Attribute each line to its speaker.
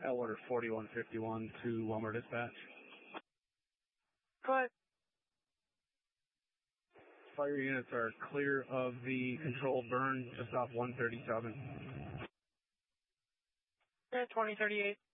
Speaker 1: Order 4151 to Walmart Dispatch.
Speaker 2: Go ahead.
Speaker 1: Fire units are clear of the controlled burn just off 137.
Speaker 2: Yeah, 2038.